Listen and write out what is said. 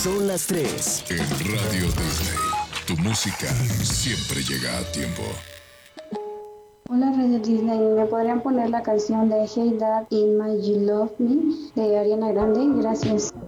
Son las 3. En Radio Disney, tu música siempre llega a tiempo. Hola Radio Disney, ¿me podrían poner la canción de Hey Dad in My You Love Me de Ariana Grande? Gracias.